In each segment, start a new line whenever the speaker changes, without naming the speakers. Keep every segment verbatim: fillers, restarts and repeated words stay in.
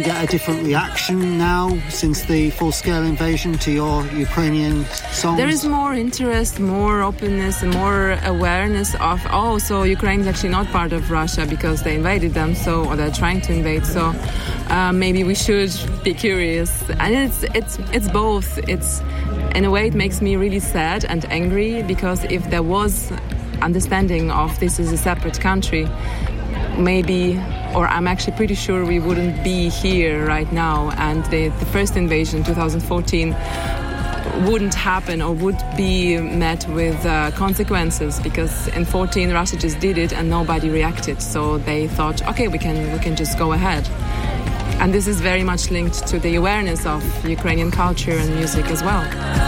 Get a different reaction now since the full-scale invasion to your Ukrainian songs?
There is more interest, more openness, and more awareness of, oh, so Ukraine is actually not part of Russia because they invaded them, so or they're trying to invade. So uh, maybe we should be curious. And it's it's it's both. It's in a way it makes me really sad and angry because if there was understanding of this is a separate country, maybe, or I'm actually pretty sure we wouldn't be here right now, and the, the first invasion, two thousand fourteen, wouldn't happen or would be met with uh, consequences, because in fourteen Russia just did it and nobody reacted, so they thought, okay, we can we can just go ahead. And this is very much linked to the awareness of Ukrainian culture and music as well.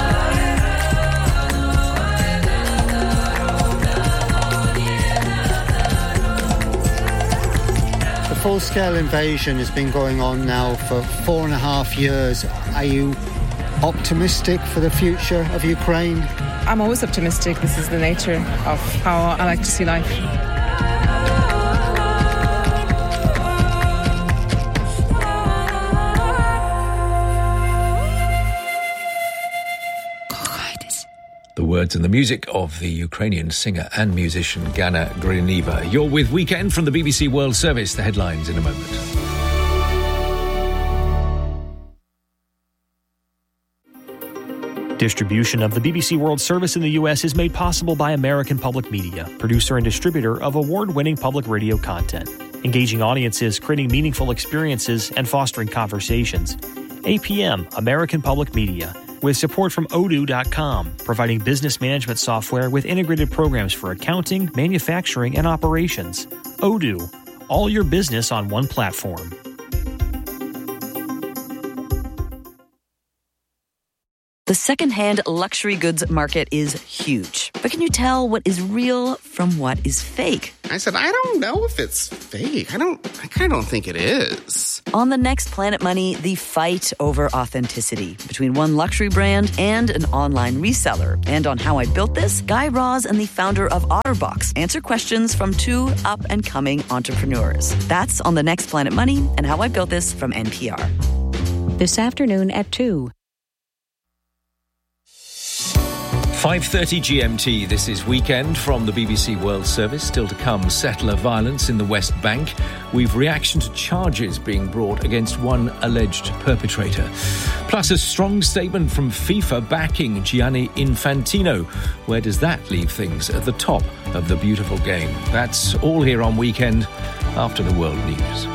Full-scale invasion has been going on now for four and a half years. Are you optimistic for the future of Ukraine?
I'm always optimistic. This is the nature of how I like to see life.
The words and the music of the Ukrainian singer and musician Gana Griniva. You're with Weekend from the B B C World Service. The headlines in a moment.
Distribution of the B B C World Service in the U S is made possible by American Public Media, producer and distributor of award-winning public radio content, engaging audiences, creating meaningful experiences, and fostering conversations. A P M, American Public Media, with support from odoo dot com, providing business management software with integrated programs for accounting, manufacturing, and operations. Odoo, all your business on one platform.
The second-hand luxury goods market is huge. But can you tell what is real from what is fake?
I said, I don't know if it's fake. I don't, I kind of don't think it is.
On the next Planet Money, the fight over authenticity between one luxury brand and an online reseller. And on How I Built This, Guy Raz and the founder of Otterbox answer questions from two up-and-coming entrepreneurs. That's on the next Planet Money and How I Built This from N P R.
This afternoon at two.
five thirty G M T, this is Weekend from the B B C World Service. Still to come, settler violence in the West Bank. We've reaction to charges being brought against one alleged perpetrator. Plus a strong statement from FIFA backing Gianni Infantino. Where does that leave things at the top of the beautiful game? That's all here on Weekend after the World News.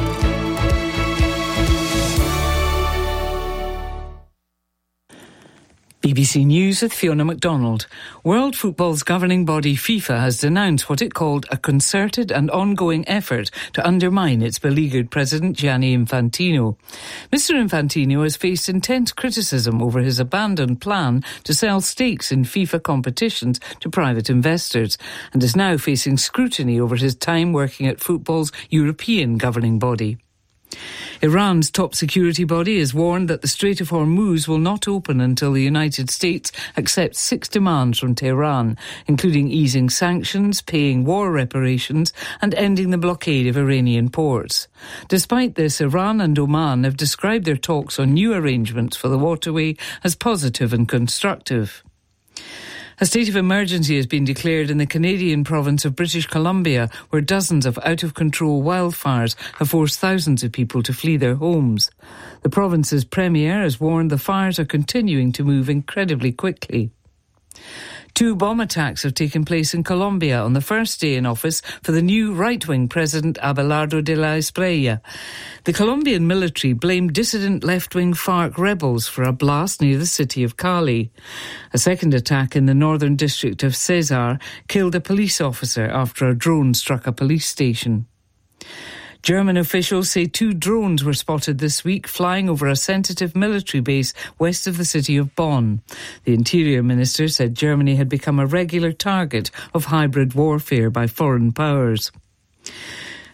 B B C News with Fiona MacDonald. World football's governing body FIFA has denounced what it called a concerted and ongoing effort to undermine its beleaguered president Gianni Infantino. Mister Infantino has faced intense criticism over his abandoned plan to sell stakes in FIFA competitions to private investors and is now facing scrutiny over his time working at football's European governing body. Iran's top security body has warned that the Strait of Hormuz will not open until the United States accepts six demands from Tehran, including easing sanctions, paying war reparations, and ending the blockade of Iranian ports. Despite this, Iran and Oman have described their talks on new arrangements for the waterway as positive and constructive. A state of emergency has been declared in the Canadian province of British Columbia, where dozens of out-of-control wildfires have forced thousands of people to flee their homes. The province's premier has warned the fires are continuing to move incredibly quickly. Two bomb attacks have taken place in Colombia on the first day in office for the new right-wing president Abelardo de la Espriella. The Colombian military blamed dissident left-wing FARC rebels for a blast near the city of Cali. A second attack in the northern district of Cesar killed a police officer after a drone struck a police station. German officials say two drones were spotted this week flying over a sensitive military base west of the city of Bonn. The Interior Minister said Germany had become a regular target of hybrid warfare by foreign powers.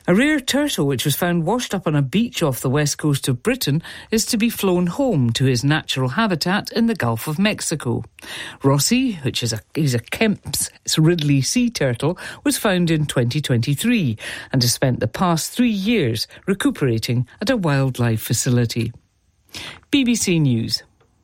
A rare turtle which was found washed up on a beach off the west coast of Britain is to be flown home to his natural habitat in the Gulf of Mexico. Rossi, which is a, is a Kemp's Ridley sea turtle, was found in twenty twenty-three and has spent the past three years recuperating at a wildlife facility. B B C News.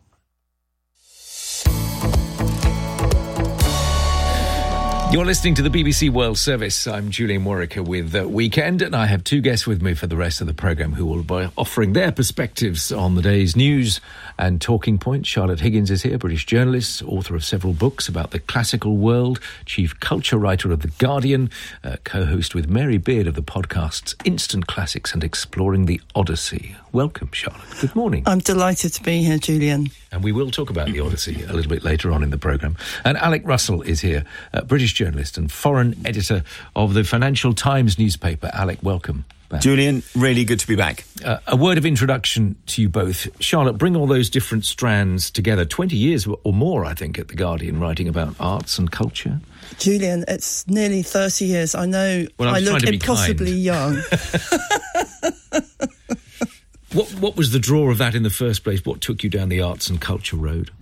You're listening to the B B C World Service. I'm Julian Warwicker with uh, Weekend, and I have two guests with me for the rest of the programme who will be offering their perspectives on the day's news and talking points. Charlotte Higgins is here, British journalist, author of several books about the classical world, chief culture writer of The Guardian, uh, co-host with Mary Beard of the podcasts Instant Classics and Exploring the Odyssey. Welcome, Charlotte. Good morning.
I'm delighted to be here, Julian.
And we will talk about the Odyssey a little bit later on in the programme. And Alec Russell is here, uh, British journalist and foreign editor of the Financial Times newspaper. Alec, welcome back.
Julian, really good to be back.
Uh, a word of introduction to you both. Charlotte, bring all those different strands together. twenty years or more, I think, at The Guardian, writing about arts and culture.
Julian, it's nearly thirty years. I know
well, I,
I look impossibly
kind.
young.
What what was the draw of that in the first place? What took you down the arts and culture road?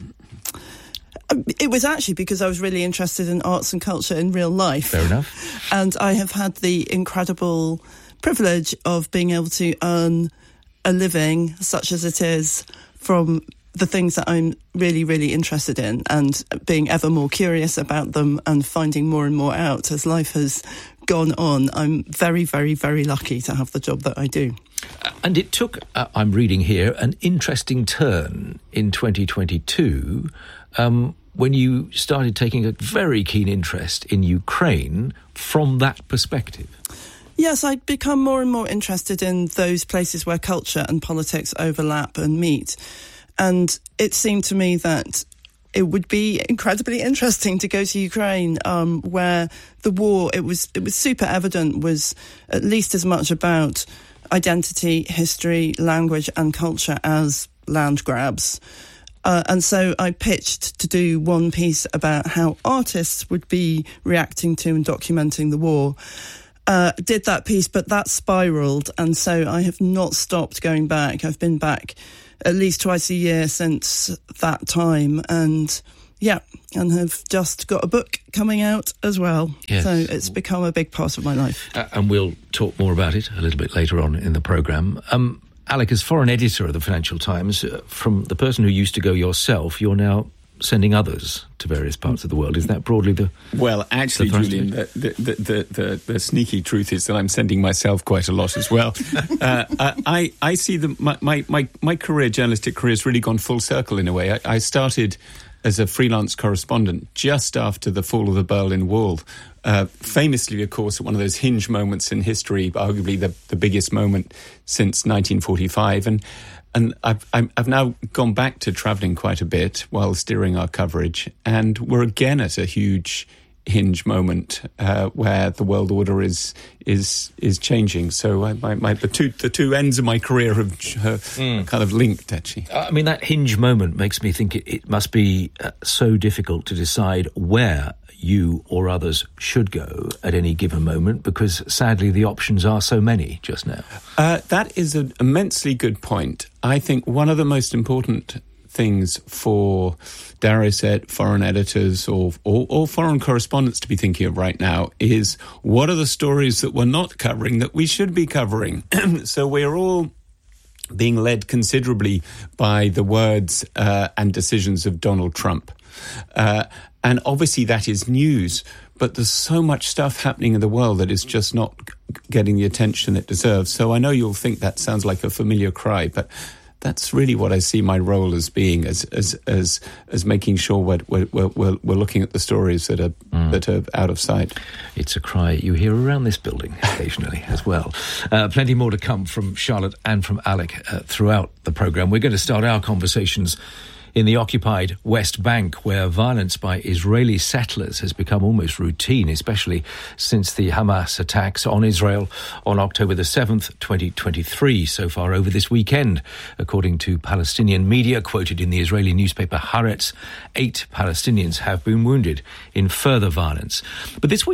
It was actually because I was really interested in arts and culture in real life.
Fair enough.
And I have had the incredible privilege of being able to earn a living, such as it is, from the things that I'm really, really interested in, and being ever more curious about them and finding more and more out as life has gone on. I'm very, very, very lucky to have the job that I do.
And it took, uh, I'm reading here, an interesting turn in twenty twenty-two um, when you started taking a very keen interest in Ukraine from that perspective.
Yes, I'd become more and more interested in those places where culture and politics overlap and meet. And it seemed to me that it would be incredibly interesting to go to Ukraine, um, where the war, it was it was super evident, was at least as much about identity, history, language and culture as land grabs. Uh, and so I pitched to do one piece about how artists would be reacting to and documenting the war. Uh, did that piece, but that spiralled, and so I have not stopped going back. I've been back at least twice a year since that time, and yeah, and have just got a book coming out as well.
Yes.
So it's become a big part of my life.
Uh, and we'll talk more about it a little bit later on in the programme. Um, Alec, as foreign editor of the Financial Times, uh, from the person who used to go yourself, you're now sending others to various parts of the world. Is that broadly the...
Well, actually,
the
Julian, the, the, the, the, the sneaky truth is that I'm sending myself quite a lot as well. uh, I, I see the, my, my, my, my career, journalistic career, has really gone full circle in a way. I, I started as a freelance correspondent just after the fall of the Berlin Wall. Uh, famously, of course, at one of those hinge moments in history, arguably the, the biggest moment since nineteen forty-five. And And I've, I've now gone back to travelling quite a bit while steering our coverage, and we're again at a huge hinge moment uh, where the world order is is is changing. So I, my, my, the two the two ends of my career have uh, mm. kind of linked, actually.
I mean, that hinge moment makes me think it, it must be uh, so difficult to decide where you or others should go at any given moment, because sadly the options are so many just now.
Uh, that is an immensely good point. I think one of the most important things for, dare I say it, foreign editors or, or, or foreign correspondents to be thinking of right now is, what are the stories that we're not covering that we should be covering? So we're all being led considerably by the words uh, and decisions of Donald Trump. Uh, and obviously that is news, but there's so much stuff happening in the world that is just not g- getting the attention it deserves. So I know you'll think that sounds like a familiar cry, but that's really what I see my role as being, as as as, as making sure we're, we're, we're, we're looking at the stories that are mm. that are out of sight.
It's a cry you hear around this building occasionally as well. Uh, plenty more to come from Charlotte and from Alec uh, throughout the programme. We're going to start our conversations in the occupied West Bank, where violence by Israeli settlers has become almost routine, especially since the Hamas attacks on Israel on October the seventh, twenty twenty-three, so far over this weekend. According to Palestinian media quoted in the Israeli newspaper Haaretz, eight Palestinians have been wounded in further violence. But this week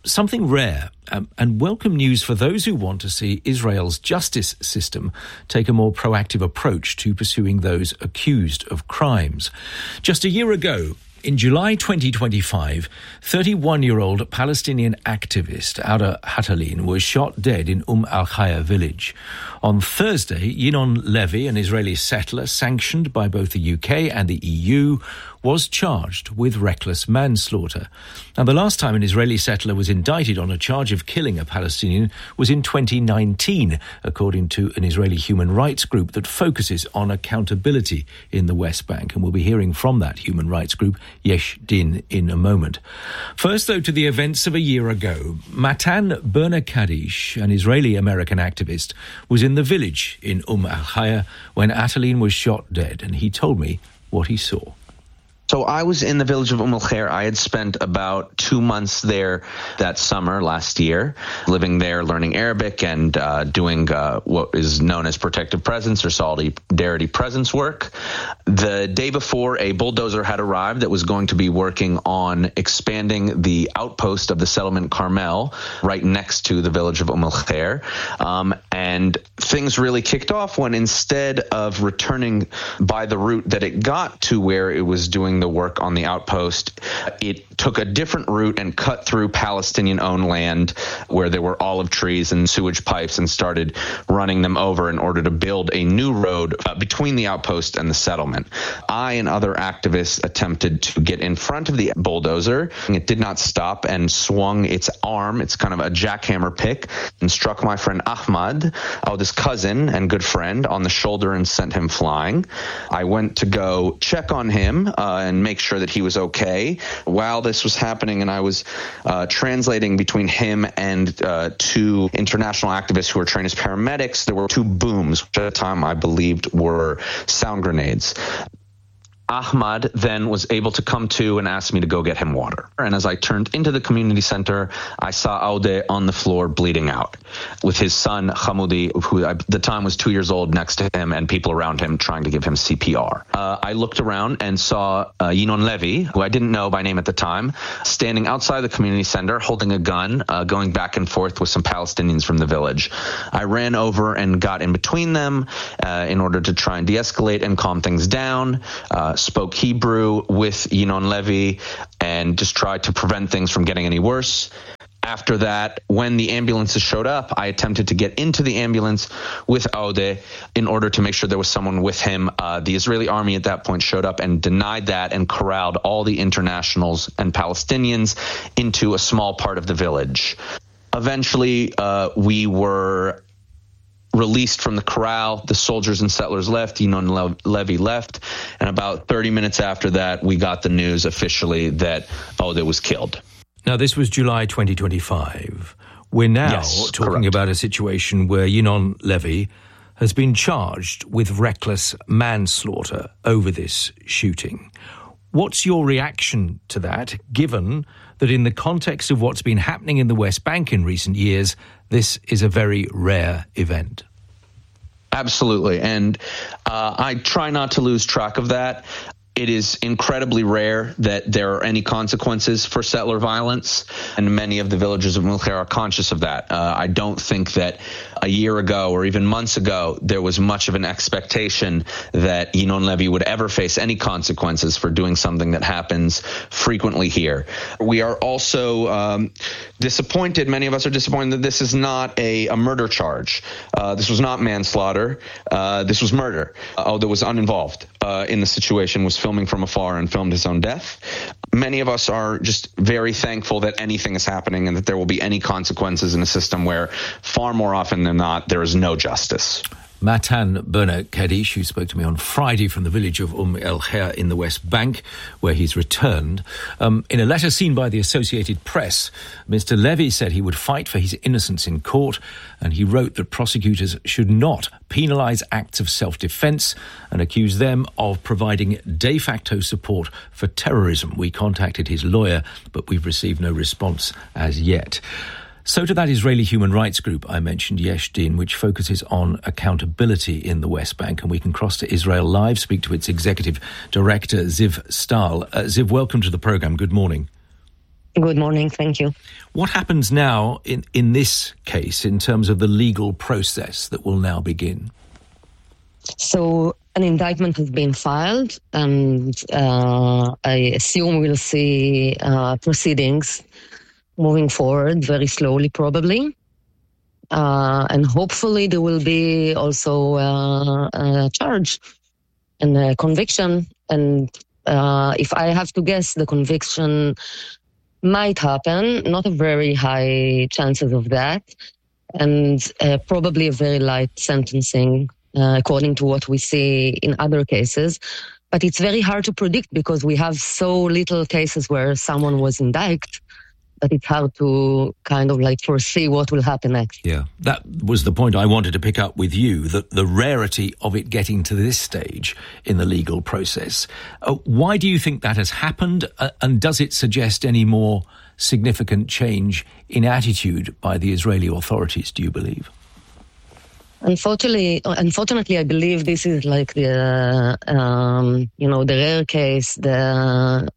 something rare um, and welcome news for those who want to see Israel's justice system take a more proactive approach to pursuing those accused of crimes. Just a year ago, in July twenty twenty-five, thirty-one-year-old Palestinian activist Ada Hattalin was shot dead in Umm al-Khaya village. On Thursday, Yinon Levy, an Israeli settler sanctioned by both the U K and the E U, was charged with reckless manslaughter. And the last time an Israeli settler was indicted on a charge of killing a Palestinian was in twenty nineteen, according to an Israeli human rights group that focuses on accountability in the West Bank. And we'll be hearing from that human rights group, Yesh Din, in a moment. First, though, to the events of a year ago. Matan Bernakadish, an Israeli-American activist, was in the village in Umm al-Khaya when Hattalin was shot dead, and he told me what he saw.
So I was in the village of Umm al-Khair. I had spent about two months there that summer last year, living there, learning Arabic and uh, doing uh, what is known as protective presence or solidarity presence work. The day before, a bulldozer had arrived that was going to be working on expanding the outpost of the settlement Carmel right next to the village of Umm al-Khair. Um, and things really kicked off when instead of returning by the route that it got to where it was doing the work on the outpost, it took a different route and cut through Palestinian-owned land where there were olive trees and sewage pipes and started running them over in order to build a new road uh, between the outpost and the settlement. I and other activists attempted to get in front of the bulldozer. It did not stop and swung its arm, it's kind of a jackhammer pick, and struck my friend Ahmad, Auda's cousin and good friend, on the shoulder and sent him flying. I went to go check on him uh, and make sure that he was okay. While this was happening and I was uh, translating between him and uh, two international activists who were trained as paramedics, there were two booms, which at the time I believed were sound grenades. Ahmad then was able to come to and asked me to go get him water. And as I turned into the community center, I saw Aude on the floor bleeding out with his son, Hamoudi, who at the time was two years old, next to him and people around him trying to give him C P R. Uh, I looked around and saw uh, Yinon Levy, who I didn't know by name at the time, standing outside the community center holding a gun, uh, going back and forth with some Palestinians from the village. I ran over and got in between them uh, in order to try and de-escalate and calm things down. Uh, spoke Hebrew with Yinon Levy and just tried to prevent things from getting any worse. After that, when the ambulances showed up, I attempted to get into the ambulance with Aude in order to make sure there was someone with him. Uh, the Israeli army at that point showed up and denied that and corralled all the internationals and Palestinians into a small part of the village. Eventually, uh, we were released from the corral. The soldiers and settlers left. Yinon Levy left. And about thirty minutes after that, we got the news officially that Aude was killed.
Now, this was July twenty twenty-five. We're now
yes,
talking
correct.
about a situation where Yinon Levy has been charged with reckless manslaughter over this shooting. What's your reaction to that, given that in the context of what's been happening in the West Bank in recent years, this is a very rare event?
Absolutely. And uh, I try not to lose track of that. It is incredibly rare that there are any consequences for settler violence, and many of the villagers of Umm al-Khair are conscious of that. Uh, I don't think that a year ago or even months ago there was much of an expectation that Yinon Levy would ever face any consequences for doing something that happens frequently here. We are also um, disappointed, many of us are disappointed that this is not a, a murder charge. Uh, this was not manslaughter. Uh, this was murder. Uh, Aude was uninvolved uh, in the situation, was filming from afar and filmed his own death. Many of us are just very thankful that anything is happening and that there will be any consequences in a system where far more often than not there is no justice.
Matan Bernakadish, who spoke to me on Friday from the village of Umm al-Khair in the West Bank, where he's returned. Um, in a letter seen by the Associated Press, Mister Levy said he would fight for his innocence in court, and he wrote that prosecutors should not penalise acts of self-defence and accuse them of providing de facto support for terrorism. We contacted his lawyer, but we've received no response as yet. So to that Israeli human rights group I mentioned, Yesh Din, which focuses on accountability in the West Bank. And we can cross to Israel Live, speak to its executive director, Ziv Stahl. Uh, Ziv, welcome to the programme. Good morning.
Good morning. Thank you.
What happens now in, in this case in terms of the legal process that will now begin?
So an indictment has been filed, and uh, I assume we'll see uh, proceedings moving forward very slowly, probably. Uh, and hopefully there will be also uh, a charge and a conviction. And uh, if I have to guess, the conviction might happen, not a very high chances of that, and uh, probably a very light sentencing, uh, according to what we see in other cases. But it's very hard to predict because we have so little cases where someone was indicted that it's hard to kind of like foresee what will happen next.
Yeah, that was the point I wanted to pick up with you, that the rarity of it getting to this stage in the legal process. Uh, why do you think that has happened? Uh, and does it suggest any more significant change in attitude by the Israeli authorities, do you believe?
Unfortunately, unfortunately, I believe this is like the, um, you know, the rare case, the,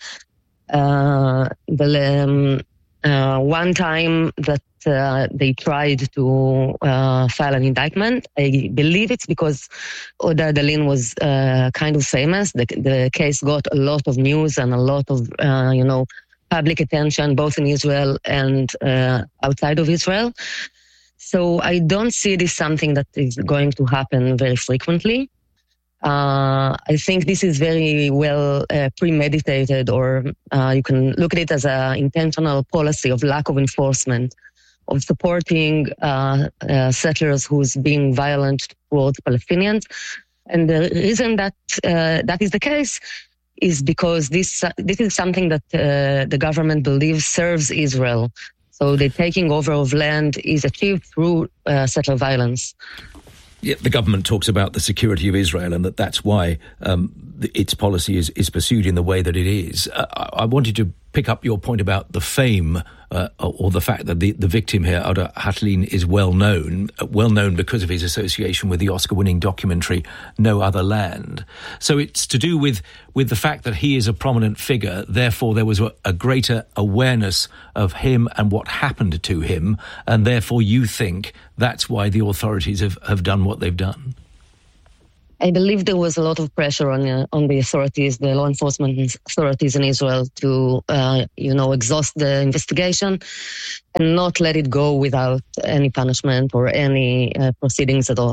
uh, the, um, Uh, one time that uh, they tried to uh, file an indictment. I believe it's because Oda Adalin was uh, kind of famous. The, the case got a lot of news and a lot of, uh, you know, public attention, both in Israel and uh, outside of Israel. So I don't see this something that is going to happen very frequently. Uh, I think this is very well uh, premeditated, or uh, you can look at it as an intentional policy of lack of enforcement, of supporting uh, uh, settlers who's being violent towards Palestinians. And the reason that uh, that is the case is because this uh, this is something that uh, the government believes serves Israel. So the taking over of land is achieved through uh, settler violence.
Yeah, the government talks about the security of Israel and that that's why um, its policy is, is pursued in the way that it is. Uh, I wanted to pick up your point about the fame uh, or the fact that the, the victim here, Oda Hatlin, is well known, uh, well known because of his association with the Oscar-winning documentary No Other Land. So it's to do with, with the fact that he is a prominent figure, therefore there was a, a greater awareness of him and what happened to him, and therefore you think that's why the authorities have, have done what they've done.
I believe there was a lot of pressure on uh, on the authorities, the law enforcement authorities in Israel, to uh, you know exhaust the investigation and not let it go without any punishment or any uh, proceedings at all.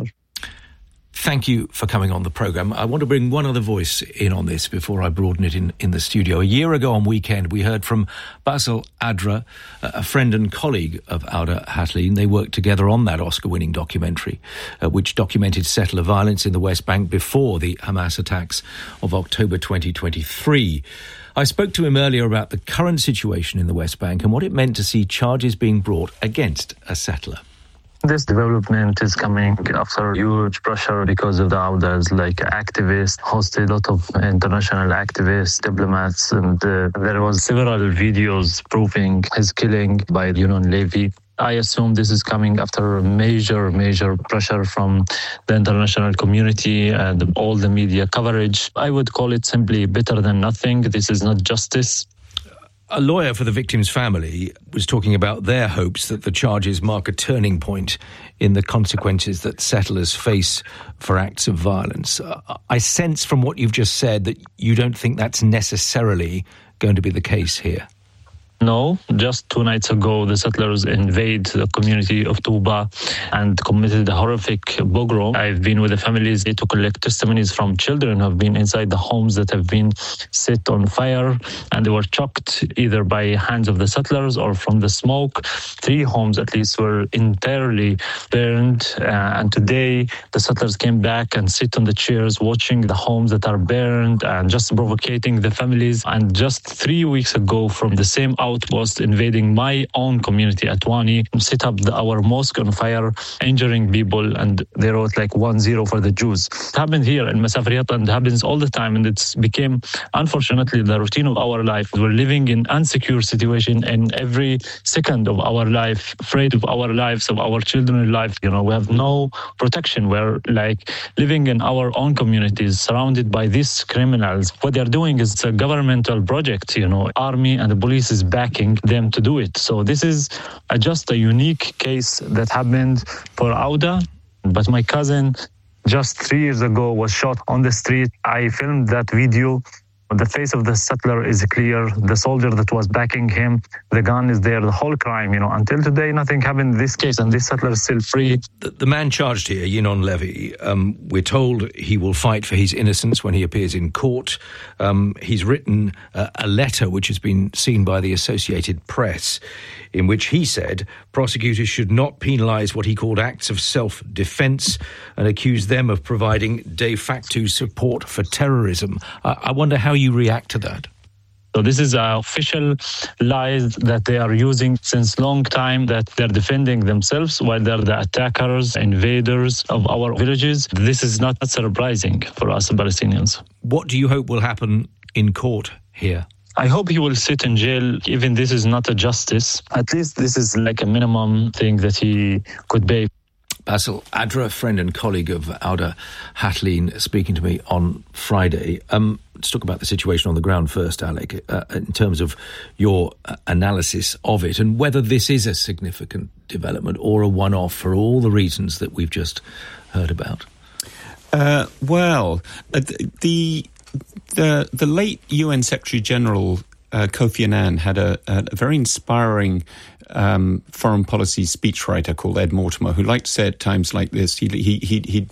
Thank you for coming on the programme. I want to bring one other voice in on this before I broaden it in, in the studio. A year ago on Weekend, we heard from Basil Adra, a friend and colleague of Oda Hatlin. They worked together on that Oscar-winning documentary, uh, which documented settler violence in the West Bank before the Hamas attacks of October twenty twenty-three. I spoke to him earlier about the current situation in the West Bank and what it meant to see charges being brought against a settler.
This development is coming after huge pressure because of the Audas, like activists, hosted a lot of international activists, diplomats, and uh, there was several videos proving his killing by Yunon Levy. I assume this is coming after major, major pressure from the international community and all the media coverage. I would call it simply better than nothing. This is not justice.
A lawyer for the victim's family was talking about their hopes that the charges mark a turning point in the consequences that settlers face for acts of violence. I sense from what you've just said that you don't think that's necessarily going to be the case here.
No, just two nights ago, the settlers invaded the community of Tuba and committed a horrific pogrom. I've been with the families to collect testimonies from children who have been inside the homes that have been set on fire, and they were choked either by hands of the settlers or from the smoke. Three homes at least were entirely burned, uh, and today the settlers came back and sit on the chairs watching the homes that are burned and just provocating the families. And just three weeks ago, from the same outpost invading my own community at Wani, set up the, our mosque on fire, injuring people, and they wrote like one zero for the Jews. It happened here in Masafriat and happens all the time, and it's became, unfortunately, the routine of our life. We're living in insecure situation in every second of our life, afraid of our lives, of our children's life. You know, we have no protection. We're like living in our own communities, surrounded by these criminals. What they're doing is a governmental project, you know, army and the police is backing them to do it. So this is a, just a unique case that happened for Auda. But my cousin, just three years ago, was shot on the street. I filmed that video. The face of the settler is clear. The soldier that was backing him, the gun is there, the whole crime, you know. Until today, nothing happened in this case, and this settler is still free.
The, the man charged here, Yinon Levy, um, we're told he will fight for his innocence when he appears in court. Um, he's written uh, a letter which has been seen by the Associated Press, in which he said prosecutors should not penalise what he called acts of self-defence and accused them of providing de facto support for terrorism. I, I wonder how you react to that.
So this is uh, official lies that they are using since long time, that they're defending themselves while they're the attackers, invaders of our villages. This is not surprising for us Palestinians.
What do you hope will happen in court here?
I hope he will sit in jail. Even this is not a justice. At least this is like a minimum thing that he could pay.
Basil Adra, friend and colleague of Auda Hatleen, speaking to me on Friday. Um, let's talk about the situation on the ground first, Alec, uh, in terms of your uh, analysis of it and whether this is a significant development or a one-off for all the reasons that we've just heard about.
Uh, well, uh, the... The the late U N Secretary General uh, Kofi Annan had a, a, a very inspiring um, foreign policy speechwriter called Ed Mortimer, who liked to say at times like this, he'd, he, he'd, he'd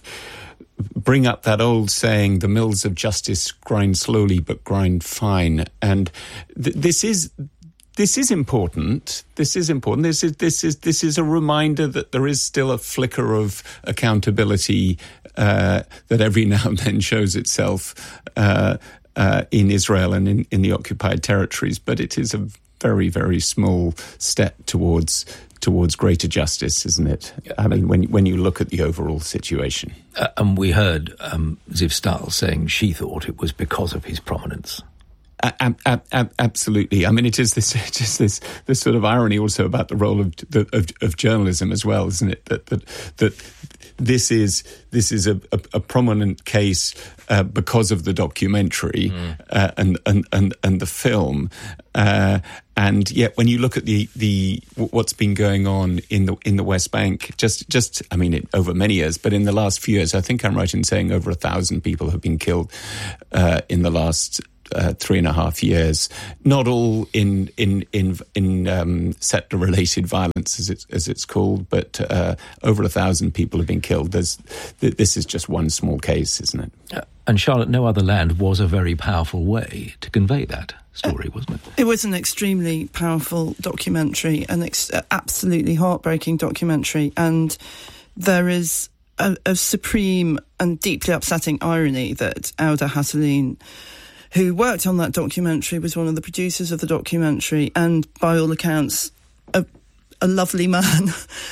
bring up that old saying, the mills of justice grind slowly but grind fine. And th- this is... This is important. This is important. This is this is this is a reminder that there is still a flicker of accountability uh, that every now and then shows itself uh, uh, in Israel and in, in the occupied territories. But it is a very, very small step towards towards greater justice, isn't it? I mean, when when you look at the overall situation.
Uh, and we heard um, Ziv Stahl saying she thought it was because of his prominence.
Ab- ab- ab- absolutely. I mean, it is this just this this sort of irony also about the role of the, of, of journalism as well, isn't it? That that that this is this is a, a, a prominent case uh, because of the documentary mm. uh, and, and and and the film, uh, and yet when you look at the the what's been going on in the in the West Bank, just just I mean it, over many years, but in the last few years, I think I'm right in saying over a thousand people have been killed uh, in the last. Uh, three and a half years, not all in in in in um, settler-related violence, as it's as it's called, but uh, over a thousand people have been killed. There's th- this is just one small case, isn't it?
Uh, and Charlotte, No Other Land was a very powerful way to convey that story, wasn't it?
It was an extremely powerful documentary, an ex- absolutely heartbreaking documentary, and there is a, a supreme and deeply upsetting irony that Auda Hatleen, who worked on that documentary, was one of the producers of the documentary, and by all accounts, a, a lovely man,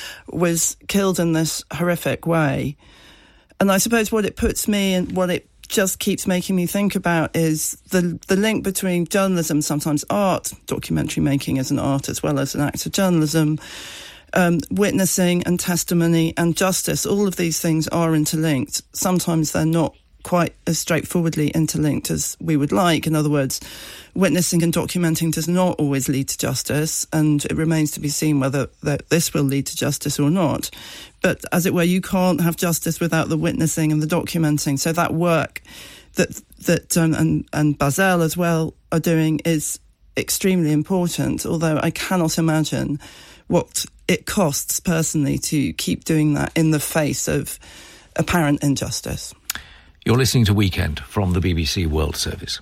was killed in this horrific way. And I suppose what it puts me and what it just keeps making me think about is the the link between journalism, sometimes art, documentary making as an art as well as an act of journalism, um, witnessing and testimony and justice. All of these things are interlinked. Sometimes they're not quite as straightforwardly interlinked as we would like. In other words, witnessing and documenting does not always lead to justice, and it remains to be seen whether that this will lead to justice or not. But as it were, you can't have justice without the witnessing and the documenting. So that work that that um, and and Bazel as well are doing is extremely important. Although I cannot imagine what it costs personally to keep doing that in the face of apparent injustice.
You're listening to Weekend from the B B C World Service.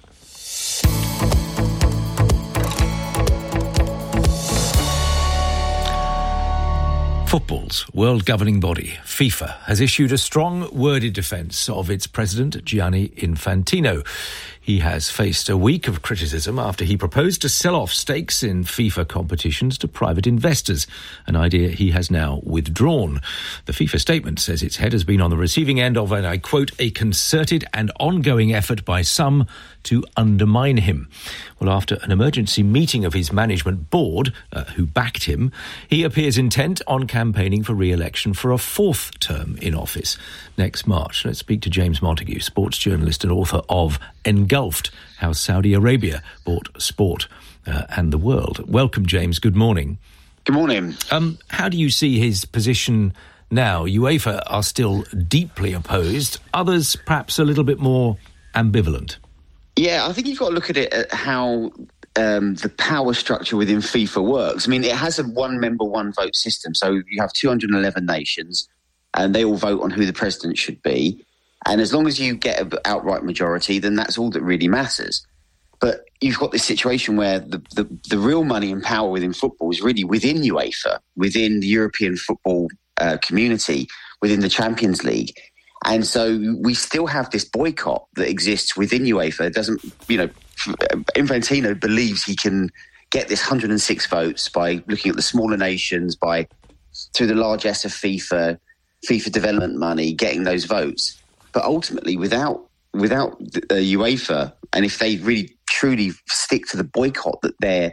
Football's world governing body, FIFA, has issued a strong worded defence of its president, Gianni Infantino. He has faced a week of criticism after he proposed to sell off stakes in FIFA competitions to private investors, an idea he has now withdrawn. The FIFA statement says its head has been on the receiving end of, and I quote, a concerted and ongoing effort by some to undermine him. Well, after an emergency meeting of his management board, uh, who backed him, he appears intent on campaigning for re-election for a fourth term in office next March. Let's speak to James Montague, sports journalist and author of Engulfed, How Saudi Arabia Bought Sport uh, and the world. Welcome, James. Good morning.
Good morning.
Um, how do you see his position now? UEFA are still deeply opposed, others perhaps a little bit more ambivalent.
Yeah, I think you've got to look at it at how um, the power structure within FIFA works. I mean, it has a one-member, one-vote system. So you have two hundred eleven nations, and they all vote on who the president should be. And as long as you get an outright majority, then that's all that really matters. But you've got this situation where the, the, the real money and power within football is really within UEFA, within the European football uh, community, within the Champions League. And so we still have this boycott that exists within UEFA. It doesn't, you know, Infantino believes he can get this one hundred six votes by looking at the smaller nations, by through the largesse of FIFA, FIFA development money, getting those votes. But ultimately, without without the, uh, UEFA, and if they really truly stick to the boycott that they're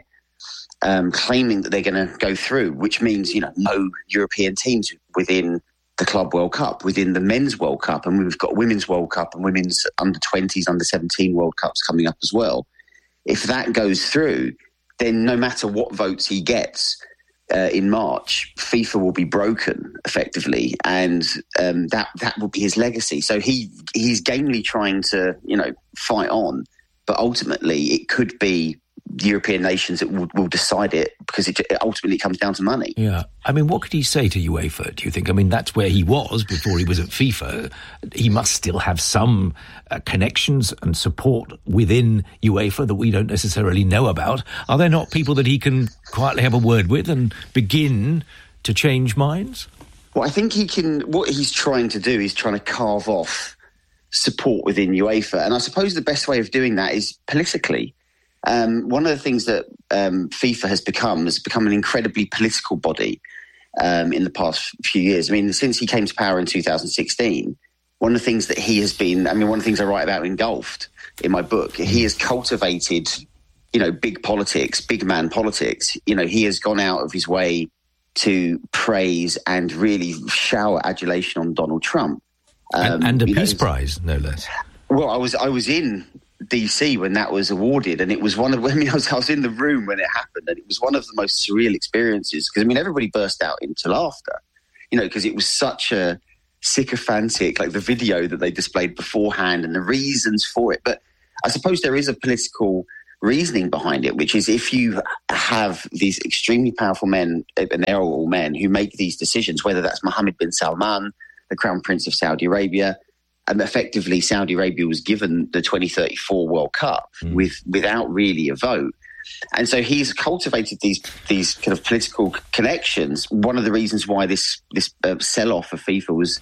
um, claiming that they're going to go through, which means, you know, no European teams within the Club World Cup, within the Men's World Cup, and we've got Women's World Cup and Women's under twenties, under seventeen World Cups coming up as well. If that goes through, then no matter what votes he gets uh, in March, FIFA will be broken effectively, and um, that that will be his legacy. So he he's gamely trying to, you know, fight on, but ultimately it could be European nations that will, will decide it, because it, it ultimately comes down to money.
Yeah. I mean, what could he say to UEFA, do you think? I mean, that's where he was before he was at FIFA. He must still have some uh, connections and support within UEFA that we don't necessarily know about. Are there not people that he can quietly have a word with and begin to change minds?
Well, I think he can. What he's trying to do is trying to carve off support within UEFA. And I suppose the best way of doing that is politically. Um, one of the things that um, FIFA has become has become an incredibly political body um, in the past few years. I mean, since he came to power in two thousand sixteen, one of the things that he has been, I mean, one of the things I write about Engulfed in my book, he has cultivated, you know, big politics, big man politics. You know, he has gone out of his way to praise and really shower adulation on Donald Trump.
Um, and, and a Peace know, Prize, no less.
Well, I was I was in D C when that was awarded, and it was one of I mean I was, I was in the room when it happened, and it was one of the most surreal experiences, because I mean everybody burst out into laughter, you know, because it was such a sycophantic, like the video that they displayed beforehand and the reasons for it. But I suppose there is a political reasoning behind it, which is if you have these extremely powerful men, and they're all men, who make these decisions, whether that's Mohammed bin Salman, the Crown Prince of Saudi Arabia. And effectively, Saudi Arabia was given the twenty thirty-four World Cup mm. with without really a vote. And so he's cultivated these these kind of political connections. One of the reasons why this this uh, sell-off of FIFA was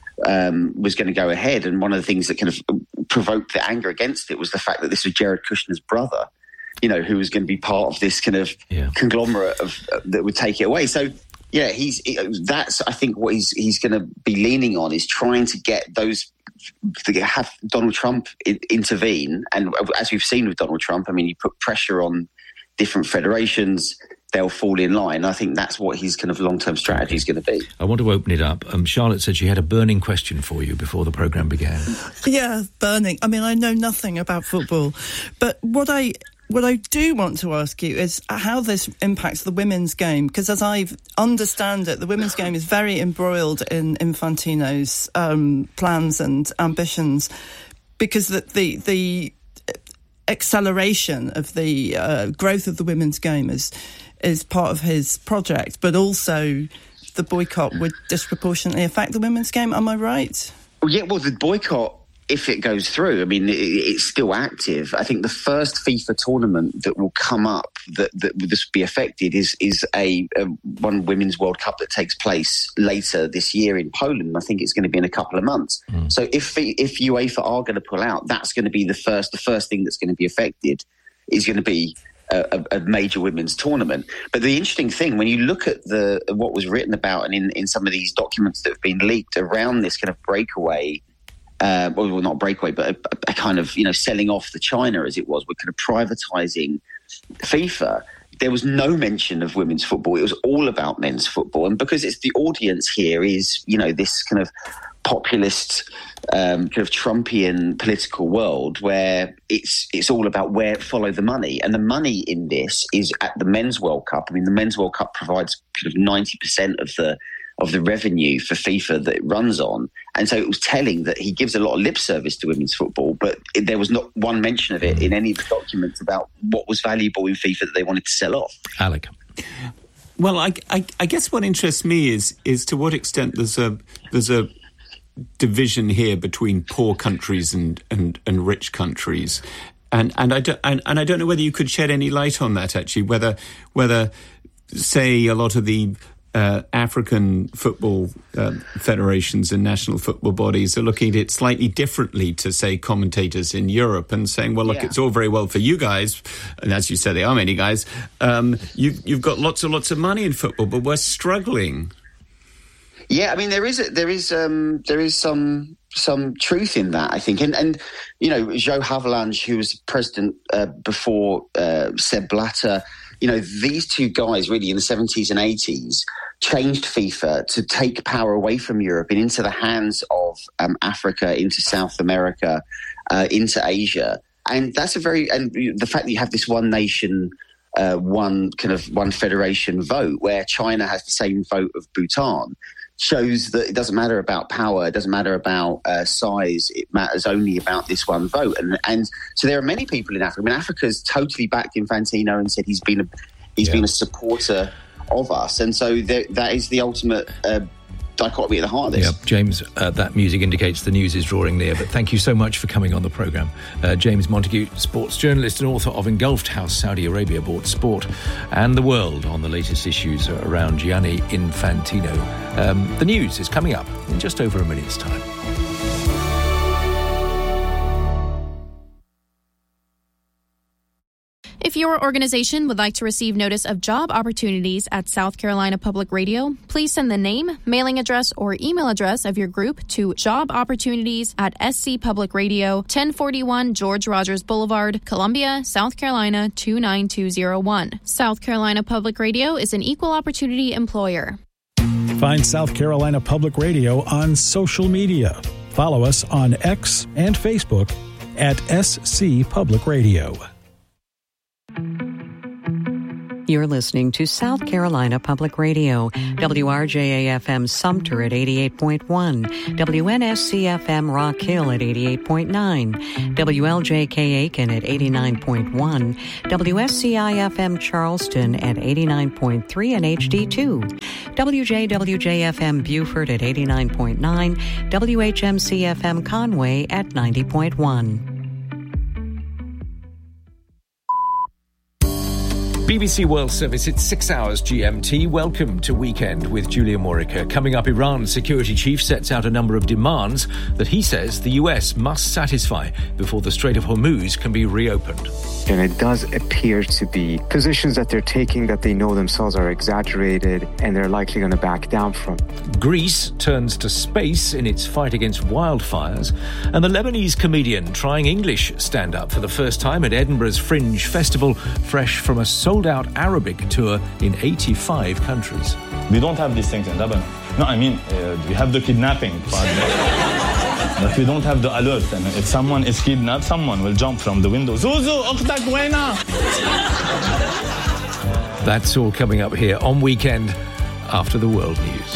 um, was going to go ahead, and one of the things that kind of provoked the anger against it, was the fact that this was Jared Kushner's brother, you know, who was going to be part of this kind of yeah. conglomerate of uh, that would take it away. So. Yeah, he's that's I think what he's he's going to be leaning on, is trying to get those to have Donald Trump intervene. And as we've seen with Donald Trump, I mean, you put pressure on different federations, they'll fall in line. I think that's what his kind of long-term strategy is going to be.
I want to open it up. Um, Charlotte said she had a burning question for you before the programme began.
Yeah, burning. I mean, I know nothing about football, but what I... What I do want to ask you is how this impacts the women's game, because as I understand it, the women's game is very embroiled in Infantino's um, plans and ambitions, because the the, the acceleration of the uh, growth of the women's game is is part of his project, but also the boycott would disproportionately affect the women's game. Am I right?
Well, yeah, well, the boycott, if it goes through, I mean, it, it's still active. I think the first FIFA tournament that will come up that, that will this be affected is is a, a one Women's World Cup that takes place later this year in Poland. I think it's going to be in a couple of months. Mm. So if if UEFA are going to pull out, that's going to be the first the first thing that's going to be affected is going to be a, a major women's tournament. But the interesting thing, when you look at the what was written about and in, in some of these documents that have been leaked around this kind of breakaway. Uh, well, not breakaway, but a, a kind of, you know, selling off the China as it was. We're kind of privatising FIFA. There was no mention of women's football. It was all about men's football. And because it's the audience here is, you know, this kind of populist, um, kind of Trumpian political world where it's it's all about where follow the money, and the money in this is at the Men's World Cup. I mean, the Men's World Cup provides kind of ninety percent of the of the revenue for FIFA that it runs on, and so it was telling that he gives a lot of lip service to women's football, but it, there was not one mention of it in any of the documents about what was valuable in FIFA that they wanted to sell off.
Alec.
Well, I, I, I guess what interests me is is to what extent there's a there's a division here between poor countries and, and, and rich countries, and and I don't and, and I don't know whether you could shed any light on that actually. Whether whether say a lot of the uh, African football uh, federations and national football bodies are looking at it slightly differently to say commentators in Europe and saying, well, look, yeah. it's all very well for you guys, and as you said, there are many guys. Um, you, you've got lots and lots of money in football, but we're struggling.
Yeah, I mean there is a, there is um, there is some some truth in that, I think, and and you know Joe Havelange, who was president uh, before uh, Sepp Blatter, you know these two guys really in the seventies and eighties changed FIFA to take power away from Europe and into the hands of um, Africa, into South America, uh, into Asia, and that's a very and the fact that you have this one nation. Uh, one kind of one federation vote where China has the same vote of Bhutan shows that it doesn't matter about power, it doesn't matter about uh, size, it matters only about this one vote. And and so there are many people in Africa. I mean, Africa's totally backed Infantino and said he's been a he's yeah. been a supporter of us, and so there, that is the ultimate uh, dichotomy at the heart of this.
Yeah, James, uh, that music indicates the news is drawing near, but thank you so much for coming on the programme. Uh, James Montague, sports journalist and author of Engulfed: How Saudi Arabia Bought Sport and the World, on the latest issues around Gianni Infantino. Um, the news is coming up in just over a minute's time.
If your organization would like to receive notice of job opportunities at South Carolina Public Radio, please send the name, mailing address, or email address of your group to job opportunities at S C Public Radio, ten forty-one George Rogers Boulevard, Columbia, South Carolina two nine two zero one. South Carolina Public Radio is an equal opportunity employer.
Find South Carolina Public Radio on social media. Follow us on X and Facebook at S C Public Radio.
You're listening to South Carolina Public Radio, W R J A F M Sumter at eighty-eight point one, W N S C F M Rock Hill at eighty-eight point nine, W L J K Aiken at eighty-nine point one, W S C I F M Charleston at eighty-nine point three and H D two, W J W J F M Beaufort at eighty-nine point nine, W H M C F M Conway at ninety point one.
B B C World Service, it's six hours G M T. Welcome to Weekend with Julia Morica. Coming up, Iran's security chief sets out a number of demands that he says the U S must satisfy before the Strait of Hormuz can be reopened.
And it does appear to be positions that they're taking that they know themselves are exaggerated and they're likely going to back down from.
Greece turns to space in its fight against wildfires. And the Lebanese comedian trying English stand-up for the first time at Edinburgh's Fringe Festival, fresh from a sold-out Arabic tour in eighty-five countries.
We don't have these things in Lebanon. No, I mean, uh, we have the kidnapping part, but we don't have the alert. And if someone is kidnapped, someone will jump from the window. Zuzu, أختك وينها?
That's all coming up here on Weekend after the World News.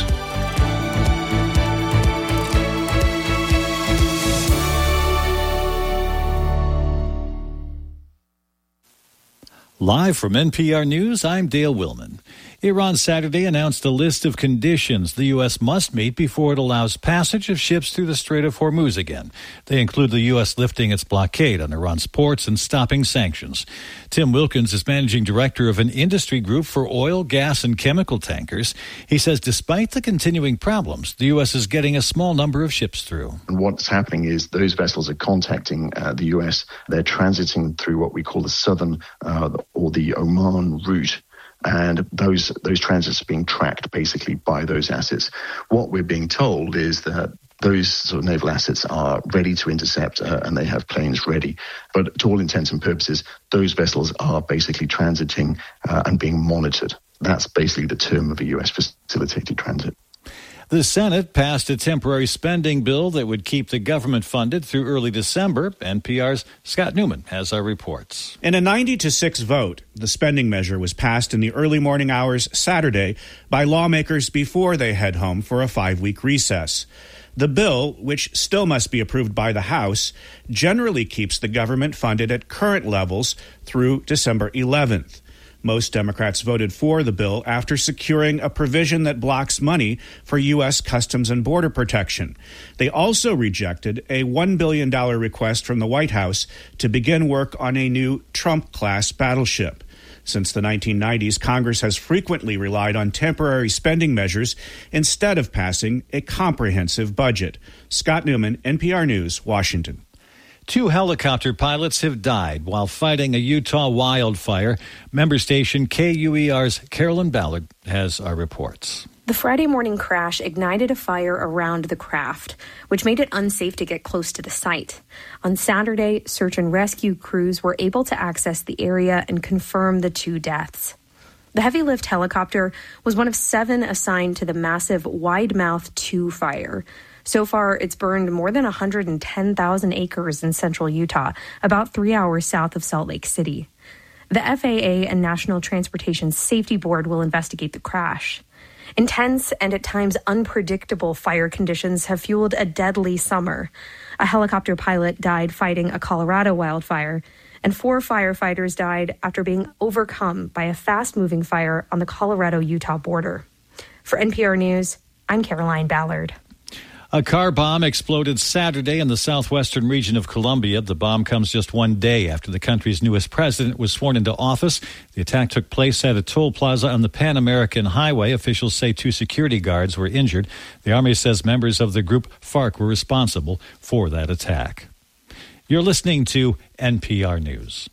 Live from N P R News, I'm Dale Willman. Iran Saturday announced a list of conditions the U S must meet before it allows passage of ships through the Strait of Hormuz again. They include the U S lifting its blockade on Iran's ports and stopping sanctions. Tim Wilkins is managing director of an industry group for oil, gas, and chemical tankers. He says despite the continuing problems, the U S is getting a small number of ships through.
And what's happening is those vessels are contacting uh, the U S. They're transiting through what we call the southern uh, or the Oman route. And those those transits are being tracked basically by those assets. What we're being told is that those sort of naval assets are ready to intercept uh, and they have planes ready. But to all intents and purposes, those vessels are basically transiting uh, and being monitored. That's basically the term of a U S facilitated transit.
The Senate passed a temporary spending bill that would keep the government funded through early December. N P R's Scott Newman has our reports.
In a ninety to six vote, the spending measure was passed in the early morning hours Saturday by lawmakers before they head home for a five-week recess. The bill, which still must be approved by the House, generally keeps the government funded at current levels through December eleventh. Most Democrats voted for the bill after securing a provision that blocks money for U S Customs and Border Protection. They also rejected a one billion dollars request from the White House to begin work on a new Trump-class battleship. Since the nineteen nineties, Congress has frequently relied on temporary spending measures instead of passing a comprehensive budget. Scott Newman, N P R News, Washington.
Two helicopter pilots have died while fighting a Utah wildfire. Member station K U E R's Carolyn Ballard has our reports.
The Friday morning crash ignited a fire around the craft, which made it unsafe to get close to the site. On Saturday, search and rescue crews were able to access the area and confirm the two deaths. The heavy lift helicopter was one of seven assigned to the massive Widemouth two fire. So far, it's burned more than one hundred ten thousand acres in central Utah, about three hours south of Salt Lake City. The F A A and National Transportation Safety Board will investigate the crash. Intense and at times unpredictable fire conditions have fueled a deadly summer. A helicopter pilot died fighting a Colorado wildfire, and four firefighters died after being overcome by a fast-moving fire on the Colorado-Utah border. For N P R News, I'm Caroline Ballard.
A car bomb exploded Saturday in the southwestern region of Colombia. The bomb comes just one day after the country's newest president was sworn into office. The attack took place at a toll plaza on the Pan American Highway. Officials say two security guards were injured. The army says members of the group FARC were responsible for that attack. You're listening to N P R News.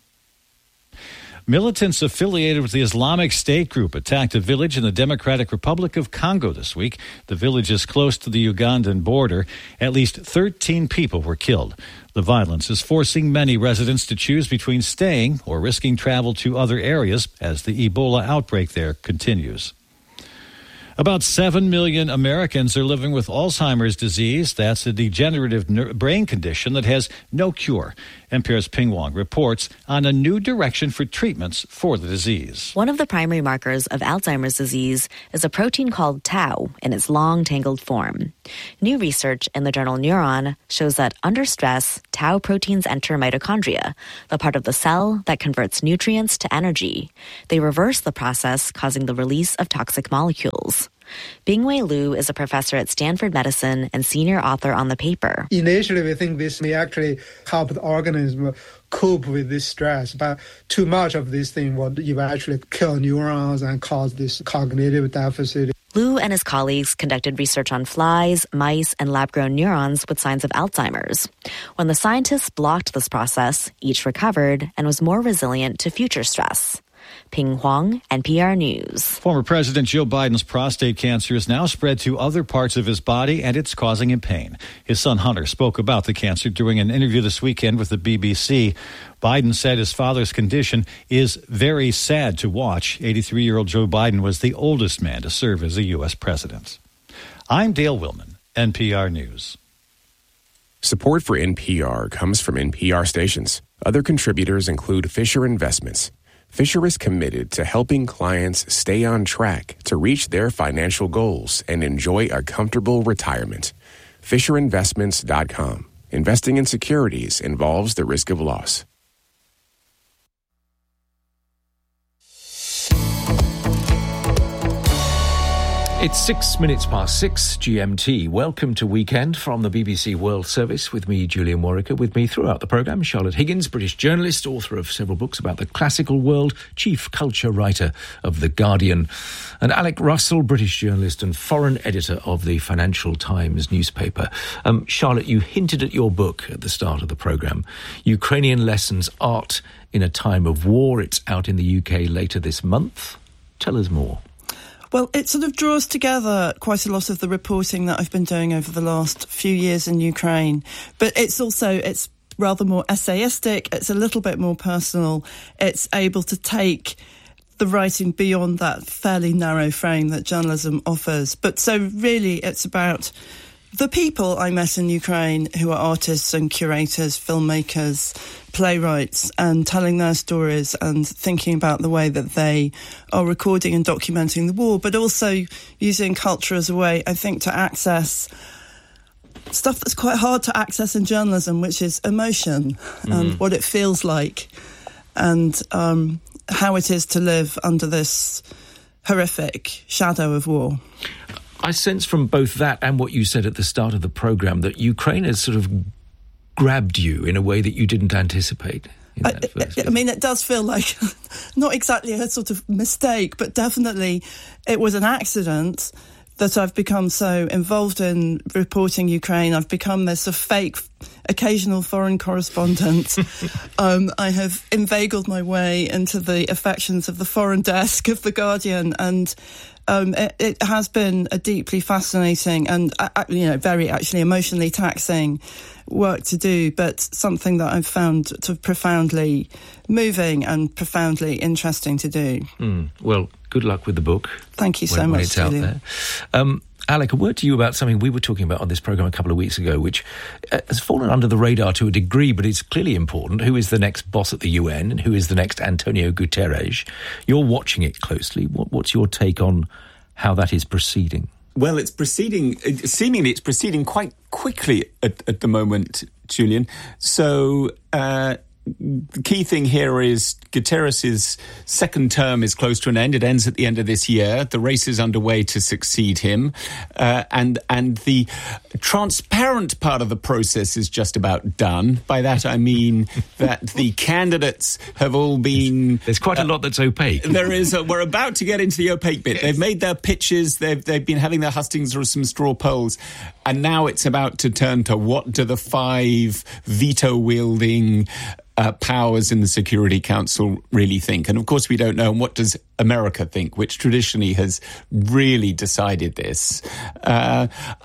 Militants affiliated with the Islamic State group attacked a village in the Democratic Republic of Congo this week. The village is close to the Ugandan border. At least thirteen people were killed. The violence is forcing many residents to choose between staying or risking travel to other areas as the Ebola outbreak there continues. About seven million Americans are living with Alzheimer's disease. That's a degenerative ner- brain condition that has no cure. N P R's Ping Wong reports on a new direction for treatments for the disease.
One of the primary markers of Alzheimer's disease is a protein called tau in its long, tangled form. New research in the journal Neuron shows that under stress, tau proteins enter mitochondria, the part of the cell that converts nutrients to energy. They reverse the process, causing the release of toxic molecules. Bingwei Liu is a professor at Stanford Medicine and senior author on the paper.
Initially, we think this may actually help the organism cope with this stress, but too much of this thing will eventually kill neurons and cause this cognitive deficit.
Liu and his colleagues conducted research on flies, mice, and lab-grown neurons with signs of Alzheimer's. When the scientists blocked this process, each recovered and was more resilient to future stress. Ping Huang, N P R News.
Former President Joe Biden's prostate cancer is now spread to other parts of his body, and it's causing him pain. His son Hunter spoke about the cancer during an interview this weekend with the B B C. Biden said his father's condition is very sad to watch. eighty-three-year-old Joe Biden was the oldest man to serve as a U S president. I'm Dale Willman, N P R News.
Support for N P R comes from N P R stations. Other contributors include Fisher Investments. Fisher is committed to helping clients stay on track to reach their financial goals and enjoy a comfortable retirement. Fisher Investments dot com. Investing in securities involves the risk of loss.
It's six minutes past six G M T. Welcome to Weekend from the B B C World Service with me, Julian Warwicker. With me throughout the programme, Charlotte Higgins, British journalist, author of several books about the classical world, chief culture writer of The Guardian, and Alec Russell, British journalist and foreign editor of the Financial Times newspaper. Um, Charlotte, you hinted at your book at the start of the programme, Ukrainian Lessons, Art in a Time of War. It's out in the U K later this month. Tell us more.
Well, it sort of draws together quite a lot of the reporting that I've been doing over the last few years in Ukraine. But it's also, it's rather more essayistic. It's a little bit more personal. It's able to take the writing beyond that fairly narrow frame that journalism offers. But so really it's about the people I met in Ukraine who are artists and curators, filmmakers, playwrights, and telling their stories and thinking about the way that they are recording and documenting the war, but also using culture as a way, I think, to access stuff that's quite hard to access in journalism, which is emotion mm. and what it feels like and um, how it is to live under this horrific shadow of war.
I sense from both that and what you said at the start of the programme that Ukraine has sort of grabbed you in a way that you didn't anticipate. In that
I,
first
I mean, it does feel like not exactly a sort of mistake, but definitely it was an accident that I've become so involved in reporting Ukraine. I've become this sort of fake occasional foreign correspondent. um, I have inveigled my way into the affections of the foreign desk of The Guardian, and um, it, it has been a deeply fascinating and, uh, you know, very actually emotionally taxing work to do, but something that I've found sort of profoundly moving and profoundly interesting to do.
Mm. Well, good luck with the book.
Thank you so
when,
much,
when it's out there. Um, Alec, a word to you about something we were talking about on this programme a couple of weeks ago, which uh, has fallen under the radar to a degree, but it's clearly important. Who is the next boss at the U N and who is the next Antonio Guterres? You're watching it closely. What, what's your take on how that is proceeding?
Well, it's proceeding, seemingly it's proceeding quite quickly at, at the moment, Julian. So uh, the key thing here is Guterres' second term is close to an end. It ends at the end of this year. The race is underway to succeed him. Uh, and and the transparent part of the process is just about done. By that I mean that the candidates have all been...
There's quite a lot that's opaque.
There is. A, we're about to get into the opaque bit. They've made their pitches. They've, they've been having their hustings or some straw polls. And now it's about to turn to what do the five veto-wielding Uh, powers in the Security Council really think. And of course we don't know. And what does America think, which traditionally has really decided this? Uh,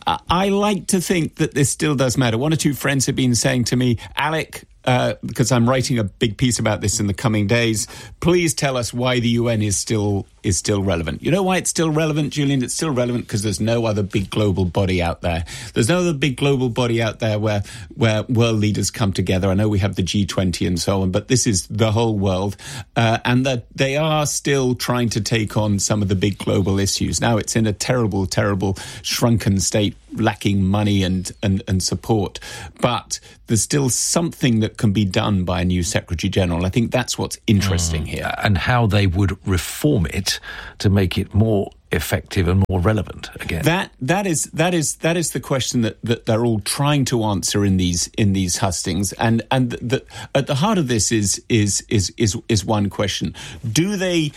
I like to think that this still does matter. One or two friends have been saying to me, Alec, uh, because I'm writing a big piece about this in the coming days, please tell us why the U N is still is still relevant. You know why it's still relevant, Julian? It's still relevant because there's no other big global body out there. There's no other big global body out there where where world leaders come together. I know we have the G twenty and so on, but this is the whole world. Uh, and that they are still trying to take on some of the big global issues. Now it's in a terrible, terrible shrunken state, lacking money and, and, and support. But there's still something that can be done by a new Secretary General. I think that's what's interesting mm. here.
And how they would reform it to make it more effective and more relevant again.
That that is that is that is the question that, that they're all trying to answer in these in these hustings. And and the, at the heart of this is is is is is one question: do they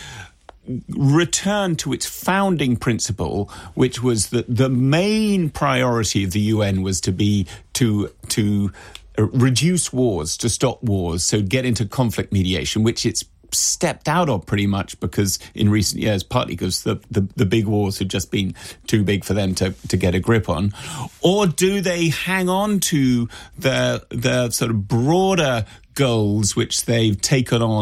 return to its founding principle, which was that the main priority of the U N was to be to to reduce wars, to stop wars, so get into conflict mediation, which it's stepped out of pretty much because in recent years, partly because the, the, the big wars had just been too big for them to, to get a grip on? Or do they hang on to the the sort of broader goals which they've taken on